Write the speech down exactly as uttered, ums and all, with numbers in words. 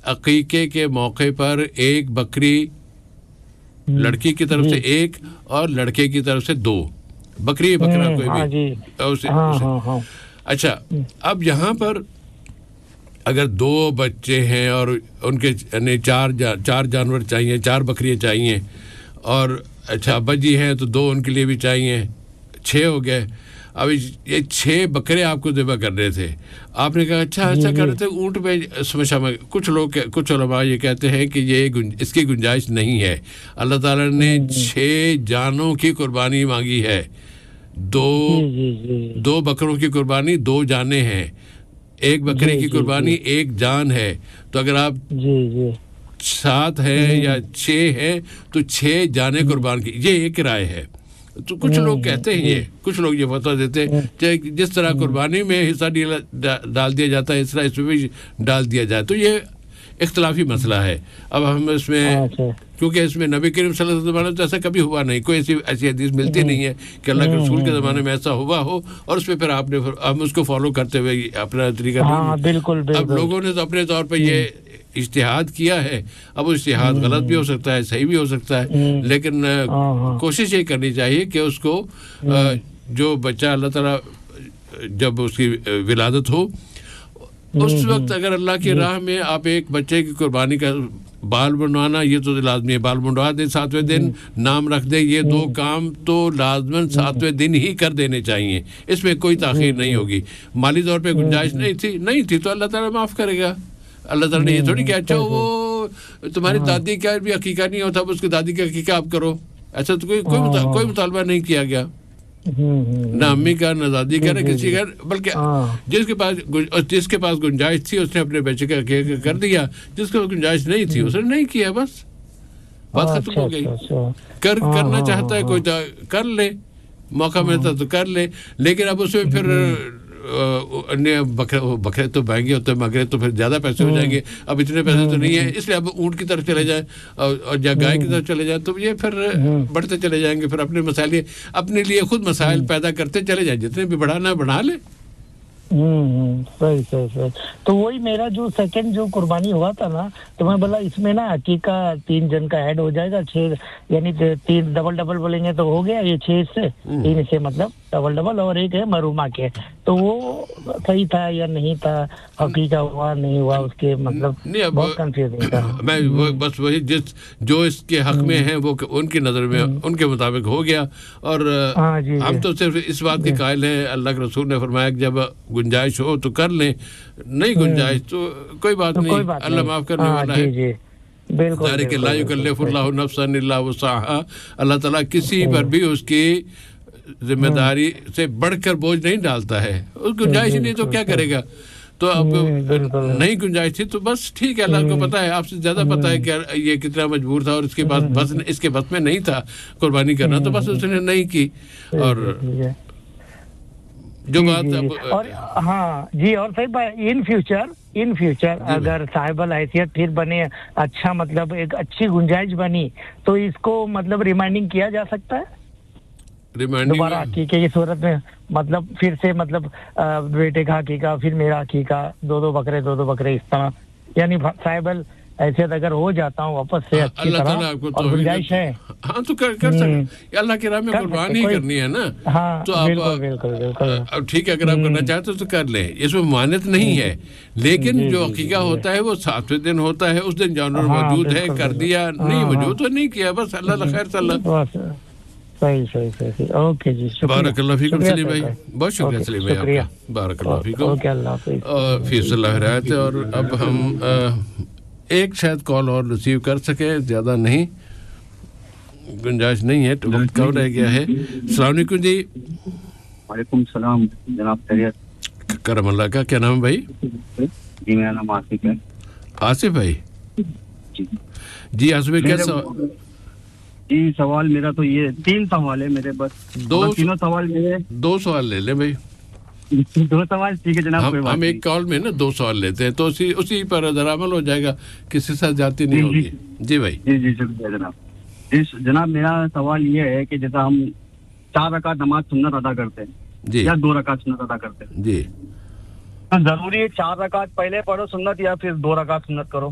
अकीके के मौके पर एक बकरी लड़की की तरफ से एक और लड़के की तरफ से दो बकरी बकरा कोई हाँ भी उसे, हाँ, उसे, हाँ, हाँ. अच्छा अब यहाँ पर अगर दो बच्चे हैं और उनके यानी चार जा, चार जानवर चाहिए चार बकरियां चाहिए और अच्छा अब्बा जी हैं तो दो उनके लिए भी चाहिए छः हो गए अब ये छः बकरे आपको ज़िबा कर रहे थे आपने कहा अच्छा ऐसा कर रहे थे ऊँट में समझा में कुछ लोग कुछ उलमा ये कहते हैं कि ये गुंज, इसकी गुंजाइश नहीं है अल्लाह ताला ने छः जानों की कुर्बानी मांगी है दो दो बकरों की कुर्बानी दो जाने हैं एक बकरे की कुर्बानी एक जान है तो अगर आप सात है या छः है तो छः जाने कुर्बान की ये एक राय है तो कुछ लोग कहते हैं ये कुछ लोग ये फतवा देते हैं चाहे जिस तरह कुर्बानी में हिस्सा डाल दिया जाता है इस तरह इसमें भी डाल दिया जाए तो ये इख्तलाफी मसला है अब हम इसमें क्योंकि इसमें नबी करीम सल्लल्लाहु अलैहि वसल्लम तो ऐसा कभी हुआ नहीं कोई ऐसी ऐसी हदीस मिलती नहीं है कि अल्लाह के रसूल के ज़माने में ऐसा हुआ हो और उसमें फिर आपने हम उसको फॉलो करते हुए अपना तरीका हाँ, बिल्कुल, बिल्कुल। अब लोगों ने तो अपने तौर पर ये इज्तिहाद किया है अब वो इज्तिहाद गलत भी हो सकता है सही भी हो सकता है लेकिन कोशिश ये करनी चाहिए कि उसको जो बच्चा अल्लाह ताला जब उसकी विलादत हो उस वक्त अगर अल्लाह की राह में आप एक बच्चे की कुर्बानी का बाल बनवाना ये तो लाजमी है बाल बनवा दें सातवें दिन नाम रख दें ये दो काम तो लाजमन सातवें दिन ही कर देने चाहिए इसमें कोई ताख़ीर नहीं होगी माली तौर पे गुंजाइश नहीं थी नहीं थी तो अल्लाह ताला माफ़ करेगा अल्लाह ताला ने ये थोड़ी कहा अच्छा वो तुम्हारी दादी का भी अकीका नहीं होता उसकी दादी का अकीका आप करो ऐसा तो कोई कोई मुता, कोई मुतालबा नहीं किया गया ना अम्मी का ना दादी का ना किसी का बल्कि जिसके पास जिसके पास गुंजाइश थी उसने अपने बच्चे का अकीका कर दिया जिसके पास गुंजाइश नहीं थी उसने नहीं किया बस बात खत्म हो गई कर करना चाहता है कोई कर ले मौका मिलता तो कर ले लेकिन अब उसमें फिर अन्य बकरे बकरे तो महंगे होते हैं बकरे तो फिर ज़्यादा पैसे हो जाएंगे अब इतने पैसे तो नहीं है इसलिए अब ऊँट की तरफ चले जाए और या गाय की तरफ चले जाए तो ये फिर बढ़ते चले जाएंगे फिर अपने मसाइल अपने लिए खुद मसाइल पैदा करते चले जाए जितने भी बढ़ाना बढ़ा ले हम्म सही सही सही तो वही मेरा जो सेकंड जो कुर्बानी हुआ था ना तो मैं बोला इसमें ना हकीका तीन जन का ऐड हो जाएगा छह यानी तीन डबल डबल बोलेंगे तो हो गया ये छह से तीन से मतलब डबल डबल और एक है मरूमा के तो वो सही था या नहीं था हकीका हुआ नहीं हुआ उसके मतलब बहुत कंफ्यूजिंग था मैं वो बस वही जिस जो इसके हक में है वो उनकी नज़र में उनके मुताबिक हो गया और हम तो सिर्फ इस बात के कायल हैं अल्लाह के रसूल ने फरमाया कि जब गुंजाइश हो तो कर लें नहीं गुंजाइश तो कोई बात नहीं अल्लाह माफ़ करने वाला है बिल्कुल ला युकल्लिफुल्लाहु नफ्सन इल्ला वुसअहा अल्लाह ताला किसी पर भी उसकी जिम्मेदारी से बढ़कर बोझ नहीं डालता है उस गुंजाइश नहीं तो क्या करेगा तो अब नहीं गुंजाइश थी तो बस ठीक है अल्लाह को पता है आपसे ज़्यादा पता है कि ये कितना मजबूर था और इसके पास बस इसके बस में नहीं था कुर्बानी करना तो बस उसने नहीं की और जो बात अब और हाँ जी और सही बात इन फ्यूचर इन फ्यूचर अगर साहिबल हैसियत फिर बने अच्छा मतलब एक अच्छी गुंजाइश बनी तो इसको मतलब रिमाइंडिंग किया जा सकता है दोबारा हकीके की सूरत में मतलब फिर से मतलब बेटे का हकीका फिर मेरा हकीका दो दो बकरे दो दो बकरे इस तरह यानी साहिबल ऐसे अगर हो जाता हूँ वापस से अच्छी तरह और गुंजाइश है हाँ तो कर कर सकते अल्लाह की राह में कुर्बानी करनी है ना हाँ, तो आप अब ठीक है अगर आप करना चाहते हो तो कर ले इसमें मान्यत नहीं है लेकिन जो हकीका होता है वो सातवें दिन होता है उस दिन जानवर मौजूद है कर दिया नहीं मौजूद तो नहीं किया बस अल्लाह खैर सल्ला सही सही सही ओके जी बारकल्लाह फीकुम सलीम भाई बहुत शुक्रिया सलीम भाई आपका बारकल्लाह फीकुम ओके अल्लाह हाफिज़ फीसल्लाह रहत और अब हम एक शायद कॉल और रिसीव कर सके ज़्यादा नहीं गुंजाइश नहीं है तो वक्त कब रह गया है अस्सलाम वालेकुम जी वालेकुम सलाम जनाब खैरियत करम अल्लाह का क्या नाम है भाई जी मेरा नाम आसिफ है आसिफ भाई जी जी आसिफ कैसा जी सवाल मेरा तो ये तीन सवाल है मेरे बस दो तीनों सवाल मेरे दो सवाल ले ले भाई दो सवाल ठीक है जनाब हम, हम एक कॉल में ना दो सवाल लेते हैं तो उसी उसी पर दरामल हो जाएगा किसी साथ जाती नहीं होगी जी भाई जी जी शुक्रिया जनाब जी जनाब मेरा सवाल ये है कि जैसा हम चार रकात नमाज सुन्नत अदा करते हैं जी या दो रकात सुन्नत अदा करते हैं जी तो जरूरी है चार रकात पहले पढ़ो सुन्नत या फिर दो रकात सुन्नत करो